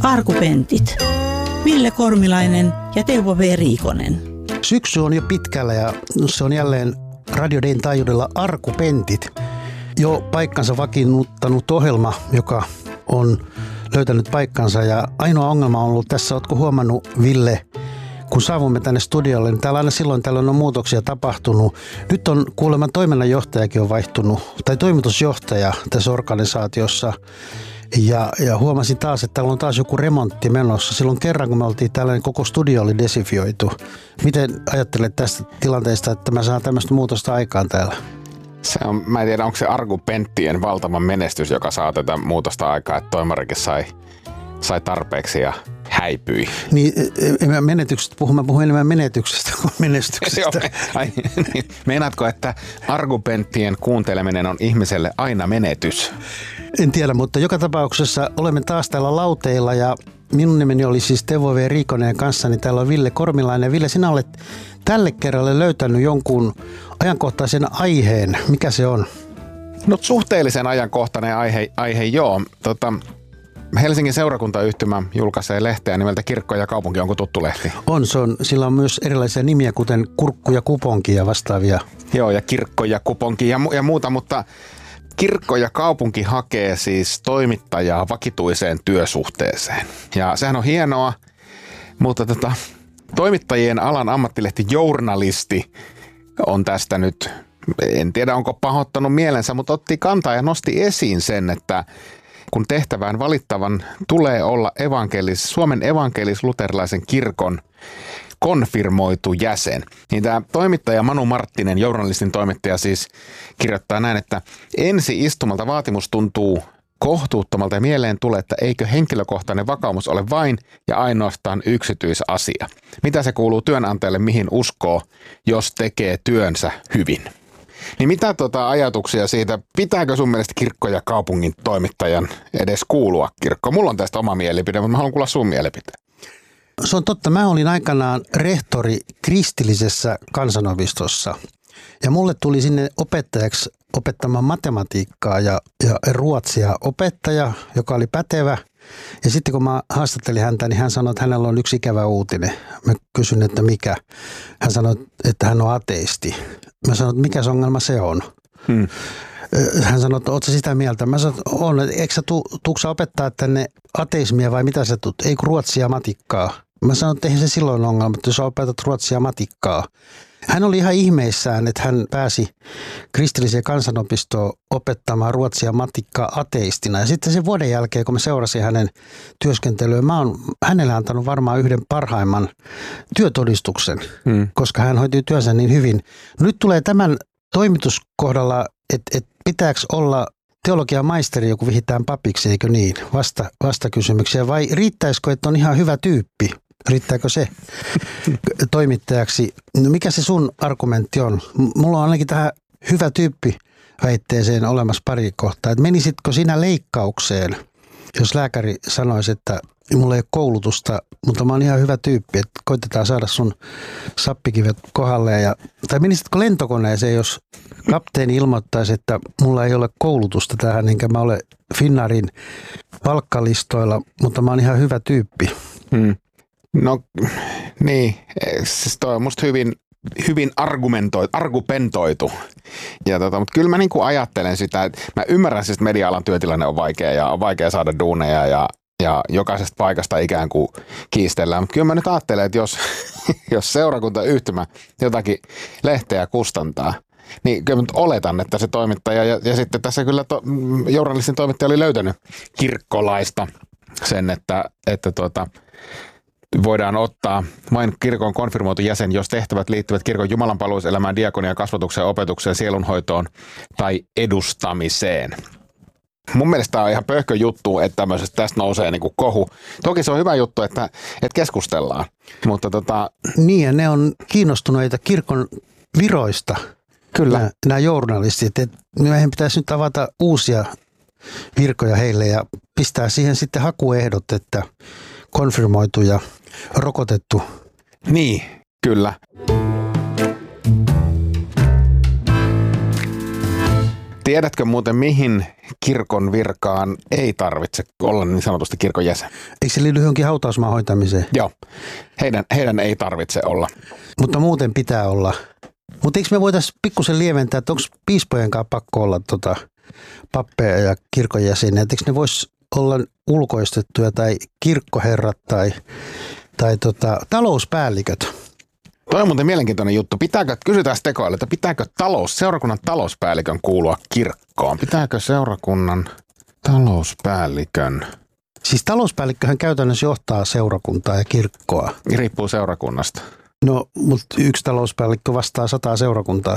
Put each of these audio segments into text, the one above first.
Arkupentit. Ville Kormilainen ja Teuvo V. Riikonen. Syksy on jo pitkällä ja se on jälleen Radio Dayn taajuudella Arkupentit. Jo paikkansa vakiinnuttanut ohjelma, joka on löytänyt paikkansa. Ja ainoa ongelma on ollut tässä, ootko huomannut, Ville, kun saavumme tänne studiolle, niin täällä aina silloin tällöin on muutoksia tapahtunut. Nyt on kuulemma toiminnanjohtajakin on vaihtunut, tai toimitusjohtaja tässä organisaatiossa. Ja huomasin taas, että täällä on taas joku remontti menossa. Silloin kerran, kun me oltiin täällä, niin koko studio oli desifioitu. Miten ajattelet tästä tilanteesta, että mä saan tämmöistä muutosta aikaan täällä? Mä en tiedä, onko se Arkupenttien valtava menestys, joka saa tätä muutosta aikaa, että toimarikin sai tarpeeksi ja häipyi. Niin, mä puhun enemmän menetyksestä kuin menestyksestä. Niin. Meinaatko, että Arkupenttien kuunteleminen on ihmiselle aina menetys? En tiedä, mutta joka tapauksessa olemme taas täällä lauteilla ja minun nimeni oli siis Teuvo V. Riikonen ja kanssani täällä on Ville Kormilainen. Ville, sinä olet tälle kerralle löytänyt jonkun ajankohtaisen aiheen. Mikä se on? No suhteellisen ajankohtainen aihe joo. Helsingin seurakuntayhtymä julkaisee lehteä nimeltä Kirkko ja kaupunki. Onko tuttu lehti? Sillä on myös erilaisia nimiä, kuten Kurkku ja Kuponki ja vastaavia. Joo, ja Kirkko ja Kuponki ja muuta, mutta Kirkko ja kaupunki hakee siis toimittajaa vakituiseen työsuhteeseen. Ja sehän on hienoa, mutta toimittajien alan ammattilehti Journalisti on tästä nyt, en tiedä onko pahoittanut mielensä, mutta otti kantaa ja nosti esiin sen, että kun tehtävään valittavan tulee olla Suomen evankelis-luterilaisen kirkon konfirmoitu jäsen. Niin tämä toimittaja Manu Marttinen, Journalistin toimittaja siis, kirjoittaa näin, että ensi istumalta vaatimus tuntuu kohtuuttomalta ja mieleen tulee, että eikö henkilökohtainen vakaumus ole vain ja ainoastaan yksityisasia. Mitä se kuuluu työnantajalle, mihin uskoo, jos tekee työnsä hyvin? Niin mitä ajatuksia siitä, pitääkö sun mielestä kirkko ja kaupungin toimittajan edes kuulua kirkko? Mulla on tästä oma mielipide, mutta mä haluan kuulla sun mielipiteen. Se on totta. Mä olin aikanaan rehtori kristillisessä kansanopistossa ja mulle tuli sinne opettajaksi opettamaan matematiikkaa ja ruotsia opettaja, joka oli pätevä. Ja sitten kun mä haastattelin häntä, niin hän sanoi, että hänellä on yksi ikävä uutinen. Mä kysyin, että mikä. Hän sanoi, että hän on ateisti. Mä sanoin, että mikä se ongelma se on. Hän sanoi, että ootko sä sitä mieltä? Mä sanoin, että on. Eikö sä tuuksa opettaa tänne ateismia vai mitä sä tuut? Ei ruotsia matikkaa. Mä sanoin, että eihän se silloin ongelma, että jos sä opetat ruotsia matikkaa. Hän oli ihan ihmeissään, että hän pääsi kristilliseen kansanopistoon opettamaan ruotsia matikkaa ateistina. Ja sitten sen vuoden jälkeen, kun mä seurasin hänen työskentelyä, mä oon hänelle antanut varmaan yhden parhaimman työtodistuksen, koska hän hoiti työnsä niin hyvin. Nyt tulee tämän toimituskohdalla, että pitääkö olla teologian maisteri, joku vihitään papiksi, eikö niin? Vastakysymyksiä. Vai riittäisikö, että on ihan hyvä tyyppi? Riittääkö se toimittajaksi? No mikä se sun argumentti on? Mulla on ainakin tähän hyvä tyyppi väitteeseen olemassa pari kohtaa. Et menisitkö sinä leikkaukseen, jos lääkäri sanoisi, että mulla ei ole koulutusta, mutta mä oon ihan hyvä tyyppi, että koitetaan saada sun sappikivet kohdalleen. Tai menisitkö lentokoneeseen, jos kapteeni ilmoittaisi, että mulla ei ole koulutusta tähän, enkä mä ole Finnairin palkkalistoilla, mutta mä oon ihan hyvä tyyppi. No niin, siis toi on musta hyvin argumentoitu. Mutta kyllä mä niinku ajattelen sitä, että mä ymmärrän siis, että media-alan työtilanne on vaikea ja on vaikea saada duuneja ja jokaisesta paikasta ikään kuin kiistellään. Mutta kyllä mä nyt ajattelen, että jos seurakuntayhtymä jotakin lehteä kustantaa, niin kyllä mä nyt oletan, että se toimittaja ja sitten tässä kyllä Journalistin toimittaja oli löytänyt kirkkolaista sen, että voidaan ottaa vain kirkon konfirmoitu jäsen, jos tehtävät liittyvät kirkon jumalanpalveluselämään, diakoniaan, kasvatukseen, opetukseen, sielunhoitoon tai edustamiseen. Mun mielestä tämä on ihan pöhkö juttu, että tästä nousee niin kuin kohu. Toki se on hyvä juttu, että keskustellaan, mutta Niin, ja ne on kiinnostuneita kirkon viroista. Kyllä. Nämä journalistit. Meidän pitäisi nyt avata uusia virkoja heille ja pistää siihen sitten hakuehdot, että konfirmoitu ja rokotettu. Niin, kyllä. Tiedätkö muuten, mihin kirkon virkaan ei tarvitse olla niin sanotusti kirkon jäsen? Eikö se liity johonkin hautausmaan hoitamiseen? Joo, heidän ei tarvitse olla. Mutta muuten pitää olla. Mutta eikö me voitaisiin pikkusen lieventää, että onko piispojenkaan pakko olla pappeja ja kirkon jäseniä? Eikö ne vois olla ulkoistettuja tai kirkkoherrat tai talouspäälliköt? Toi on muuten mielenkiintoinen juttu. Kysytään tekoille, että pitääkö seurakunnan talouspäällikön kuulua kirkkoon? Pitääkö seurakunnan talouspäällikön? Siis talouspäällikköhän käytännössä johtaa seurakuntaa ja kirkkoa. Riippuu seurakunnasta. No, mutta yksi talouspäällikkö vastaa 100 seurakuntaa.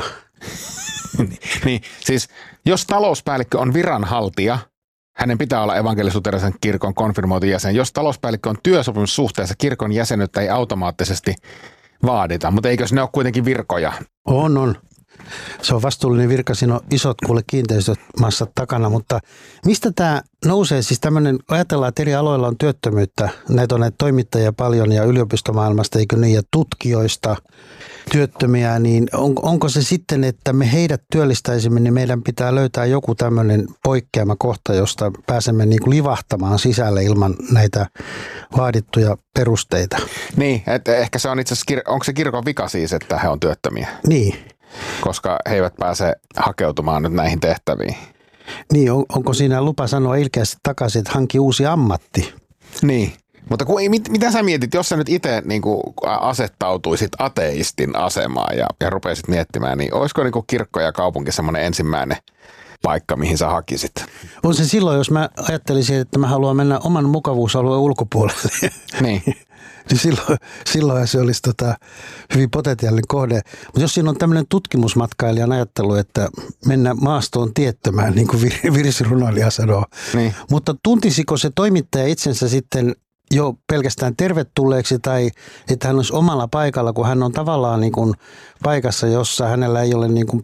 Niin, siis jos talouspäällikkö on viranhaltija, hänen pitää olla evankelis-luterilaisen kirkon konfirmoitu jäsen. Jos talouspäällikkö on työsopimussuhteessa, kirkon jäsenyyttä ei automaattisesti vaadita, mutta eikös ne ole kuitenkin virkoja? On. Se on vastuullinen virka, siinä on isot kiinteistömassat takana, mutta mistä tämä nousee? Siis tämmöinen, ajatellaan, että eri aloilla on työttömyyttä, näitä on näitä toimittajia paljon ja yliopistomaailmasta, eikö niin, ja tutkijoista työttömiä, niin onko se sitten, että me heidät työllistäisimme, niin meidän pitää löytää joku tämmöinen poikkeamakohta, josta pääsemme niin kuin livahtamaan sisälle ilman näitä vaadittuja perusteita. Niin, että ehkä se on itse asiassa, onko se kirkon vika siis, että he on työttömiä? Niin. Koska he eivät pääse hakeutumaan nyt näihin tehtäviin. Niin, onko siinä lupa sanoa ilkeästi takaisin, että hanki uusi ammatti? Niin, mutta mitä sä mietit, jos sä nyt itse niin asettautuisit ateistin asemaan ja rupeisit miettimään, niin olisiko niin kirkko ja kaupunki semmoinen ensimmäinen paikka, mihin sä hakisit? On se silloin, jos mä ajattelisin, että mä haluan mennä oman mukavuusalueen ulkopuolelle. Niin. Niin silloin se olisi hyvin potentiaalinen kohde. Mutta jos siinä on tämmöinen tutkimusmatkailijan ajattelu, että mennä maastoon tiettömään, niin kuin virsirunoilija sanoo. Niin. Mutta tuntisiko se toimittaja itsensä sitten jo pelkästään tervetulleeksi tai että hän olisi omalla paikalla, kun hän on tavallaan niin kuin paikassa, jossa hänellä ei ole niin kuin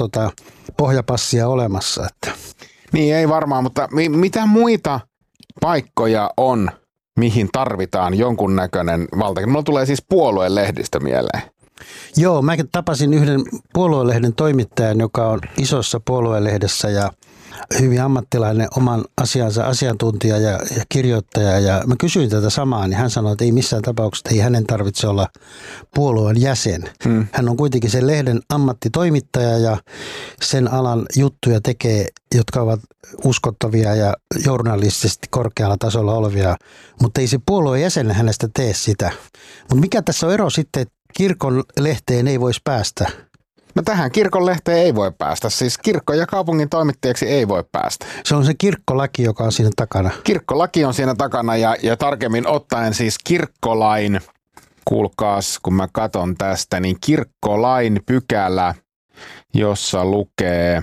pohjapassia olemassa. Että. Niin ei varmaan, mutta mitä muita paikkoja on, mihin tarvitaan jonkunnäköinen valta? Mulla tulee siis puoluelehdistä mieleen. Joo, mä tapasin yhden puoluelehden toimittajan, joka on isossa puoluelehdessä ja hyvin ammattilainen oman asiansa asiantuntija ja kirjoittaja. Ja mä kysyin tätä samaa, niin hän sanoi, että ei missään tapauksessa, ei hänen tarvitse olla puolueen jäsen. Hän on kuitenkin sen lehden ammattitoimittaja ja sen alan juttuja tekee, jotka ovat uskottavia ja journalistisesti korkealla tasolla olevia, mutta ei se puolueen jäsen hänestä tee sitä. Mutta mikä tässä on ero sitten, että kirkon lehteen ei voisi päästä? No tähän kirkon lehteen ei voi päästä, siis kirkko- ja kaupungin toimittajaksi ei voi päästä. Se on se kirkkolaki, joka on siinä takana. Kirkkolaki on siinä takana ja tarkemmin ottaen siis kirkkolain, kuulkaas kun mä katon tästä, niin kirkkolain pykälä, jossa lukee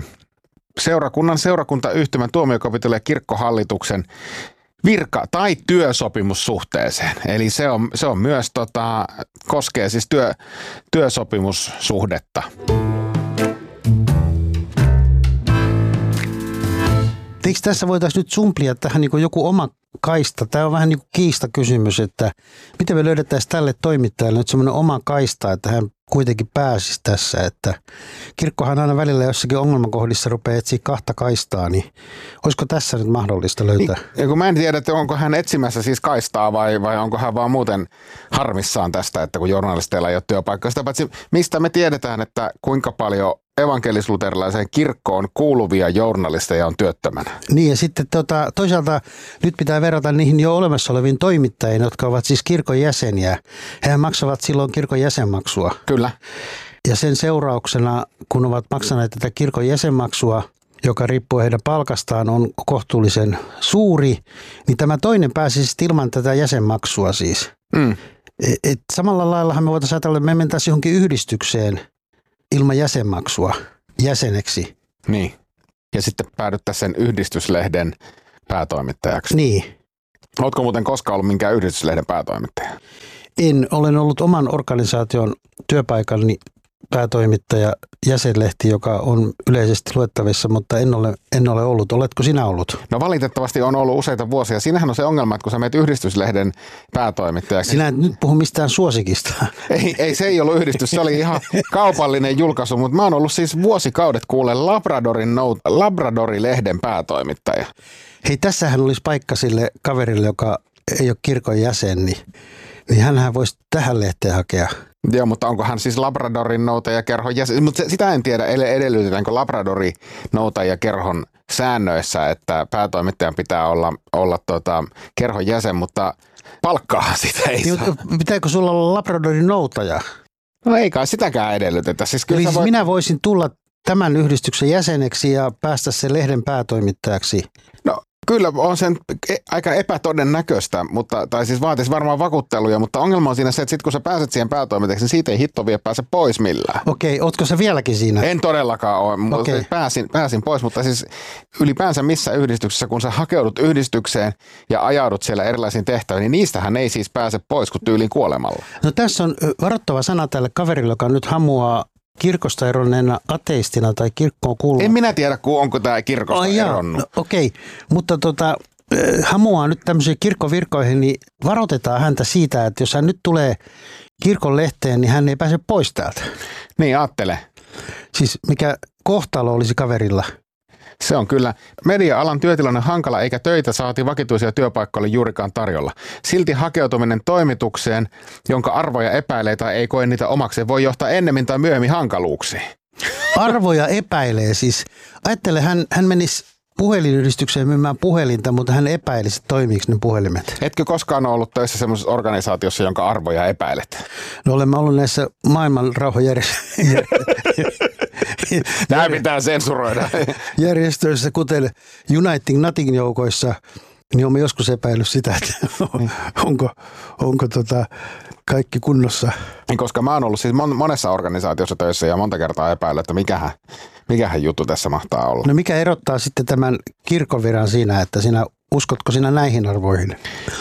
seurakuntayhtymän tuomiokapitulin ja kirkkohallituksen virka- tai työsopimussuhteeseen. Eli se on myös koskee siis työsopimussuhdetta. Eikö tässä voitaisiin nyt sumplia tähän niin kuin joku oma kaista? Tämä on vähän niin kuin kiistakysymys, että miten me löydettäisiin tälle toimittajalle nyt semmoinen oma kaista, että hän kuitenkin pääsisi tässä. Että kirkkohan aina välillä jossakin ongelmakohdissa rupeaa etsiä kahta kaistaa, niin olisiko tässä nyt mahdollista löytää? Ja kun mä en tiedä, että onko hän etsimässä siis kaistaa vai onko hän vaan muuten harmissaan tästä, että kun journalisteilla ei ole työpaikkaa. Sitä paitsi mistä me tiedetään, että kuinka paljon evankelis-luterilaiseen kirkkoon kuuluvia journalisteja on työttömänä. Niin ja sitten toisaalta nyt pitää verrata niihin jo olemassa oleviin toimittajiin, jotka ovat siis kirkon jäseniä. Hehän maksavat silloin kirkon jäsenmaksua. Kyllä. Ja sen seurauksena, kun ovat maksaneet tätä kirkon jäsenmaksua, joka riippuu heidän palkastaan, on kohtuullisen suuri, niin tämä toinen pääsisi ilman tätä jäsenmaksua siis. Et samalla laillahan me voitaisiin ajatella, että me mentäisiin johonkin yhdistykseen ilman jäsenmaksua jäseneksi. Niin. Ja sitten päädyttäisiin sen yhdistyslehden päätoimittajaksi. Niin. Oletko muuten koskaan ollut minkään yhdistyslehden päätoimittaja? Olen ollut oman organisaation työpaikallani päätoimittaja jäsenlehti, joka on yleisesti luettavissa, mutta en ole ollut. Oletko sinä ollut? No valitettavasti on ollut useita vuosia. Siinähän on se ongelma, että kun sä menet yhdistyslehden päätoimittajaksi. Sinä et nyt puhu mistään suosikista. Ei, se ei ollut yhdistys, se oli ihan kaupallinen julkaisu, mutta mä oon ollut siis vuosikaudet Labradori-lehden päätoimittaja. Hei, tässähän olisi paikka sille kaverille, joka ei ole kirkon jäsen, niin hänhän voisi tähän lehteen hakea. Joo, mutta onko hän siis Labradorin noutajakerhon jäsen? Mutta sitä en tiedä, edellytetäänkö Labradori noutajakerhon säännöissä, että päätoimittajan pitää olla kerhon jäsen, mutta palkkaa sitä ei saa. Pitääkö sulla olla Labradorin noutaja? No ei kai sitäkään edellytetä. Siis eli siis minä voisin tulla tämän yhdistyksen jäseneksi ja päästä sen lehden päätoimittajaksi. No kyllä on sen aika epätodennäköistä, tai siis vaatisi varmaan vakuutteluja, mutta ongelma on siinä se, että sit kun sä pääset siihen päätoimittajaksi, niin siitä ei hitto vielä pääse pois millään. Okei, ootko sä vieläkin siinä? En todellakaan ole, mutta pääsin pois, mutta siis ylipäänsä missä yhdistyksessä, kun sä hakeudut yhdistykseen ja ajaudut siellä erilaisiin tehtäviin, niin niistähän ei siis pääse pois kuin tyyliin kuolemalla. No tässä on varoittava sana tälle kaverille, joka nyt hamuaa kirkosta eronneena ateistina tai kirkkoon kuuluva. En minä tiedä, onko tämä kirkosta eronnut. No, okei, mutta hamuaa nyt tämmöisiin kirkkovirkoihin, niin varoitetaan häntä siitä, että jos hän nyt tulee kirkon lehteen, niin hän ei pääse pois täältä. Niin, ajattele. Siis mikä kohtalo olisi kaverilla? Se on kyllä. Media-alan työtilanne hankala eikä töitä saati vakituisia työpaikkoja juurikaan tarjolla. Silti hakeutuminen toimitukseen, jonka arvoja epäilee tai ei koe niitä omakseen, voi johtaa ennemmin tai myöhemmin hankaluuksiin. Arvoja epäilee siis. Ajattele, hän menisi puhelinyhdistykseen myymään puhelinta, mutta hän epäilisi, toimiiko ne puhelimet. Etkö koskaan ollut töissä semmoisessa organisaatiossa, jonka arvoja epäilet? No olemme ollut näissä maailman rauhanjärjestöissä. Tämä pitää sensuroida. Järjestöissä, kuten Uniting Nothing joukoissa, niin olemme joskus epäillyt sitä, että onko kaikki kunnossa. Koska mä oon ollut siis monessa organisaatiossa töissä ja monta kertaa epäillyt, että mikähän juttu tässä mahtaa olla. No mikä erottaa sitten tämän kirkkoviran siinä, että uskotko sinä näihin arvoihin?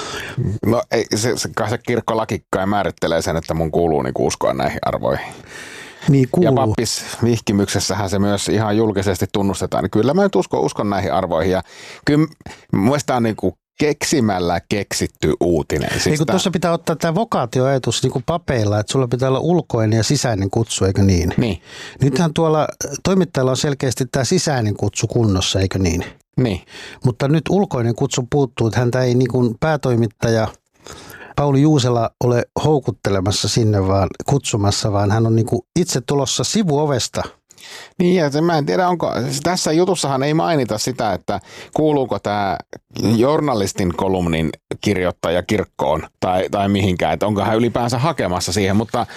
No ei, se kirkkolaki kai määrittelee sen, että mun kuuluu niinku uskoa näihin arvoihin. Niin kuuluu. Ja pappisvihkimyksessähän se myös ihan julkisesti tunnustetaan. Niin kyllä mä nyt uskon näihin arvoihin. Ja kyllä muista on niinku keksimällä keksitty uutinen. Siis niin tuossa pitää ottaa tämä vokaatioajatus niin kuin papeilla, että sulla pitää olla ulkoinen ja sisäinen kutsu, eikö niin? Niin. Nythän tuolla toimittajalla on selkeästi tämä sisäinen kutsu kunnossa, eikö niin? Niin. Mutta nyt ulkoinen kutsu puuttuu, että häntä ei niin kuin päätoimittaja Pauli Juusela ole houkuttelemassa sinne vaan kutsumassa, vaan hän on niin kuin itse tulossa sivuovesta. Niin, ja mä en tiedä, onko, tässä jutussahan ei mainita sitä, että kuuluuko tämä journalistin kolumnin kirjoittaja kirkkoon tai mihinkään, että onko hän ylipäänsä hakemassa siihen, mutta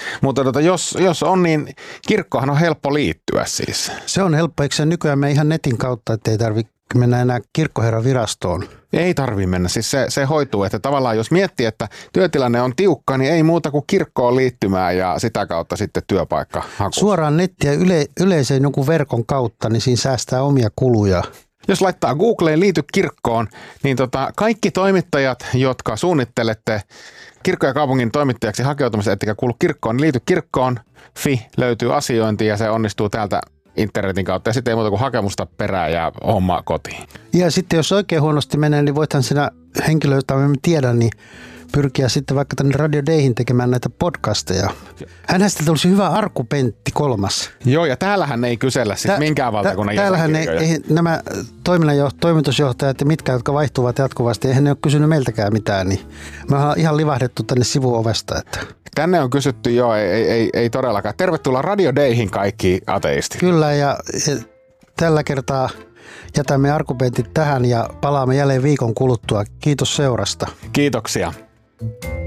jos on, niin kirkkohan on helppo liittyä siis. Se on helppo, eikö se nykyään me ihan netin kautta, että ei tarvitse mennä enää kirkkoherran virastoon? Ei tarvitse mennä, siis se hoituu, että tavallaan jos miettii, että työtilanne on tiukka, niin ei muuta kuin kirkkoon liittymään ja sitä kautta sitten työpaikka haku. Suoraan nettiä yleiseen jonkun verkon kautta, niin siinä säästää omia kuluja. Jos laittaa Googleen liity kirkkoon, niin kaikki toimittajat, jotka suunnittelette kirkko- ja kaupungin toimittajaksi hakeutumista, ettekä kuulu kirkkoon, niin liity kirkkoon.fi löytyy asiointi ja se onnistuu täältä internetin kautta ja sitten ei muuta kuin hakemusta perään ja homma kotiin. Ja sitten jos oikein huonosti menee, niin voithan sinä henkilö, jota me tiedän, niin pyrkiä sitten vaikka tänne Radio Dayhin tekemään näitä podcasteja. Hänhän tulisi hyvä Arku Pentti 3. Joo, ja täällähän ei kysellä siis minkään valtakunnan täällähän ei nämä toimitusjohtajat ja mitkä, jotka vaihtuvat jatkuvasti, eihän ne ole kysynyt meiltäkään mitään, niin me ollaan ihan livahdettu tänne sivuovesta. Että. Tänne on kysytty, joo, ei todellakaan. Tervetuloa Radio Dayhin kaikki ateistit. Kyllä, ja tällä kertaa jätämme argumentit tähän ja palaamme jälleen viikon kuluttua. Kiitos seurasta. Kiitoksia.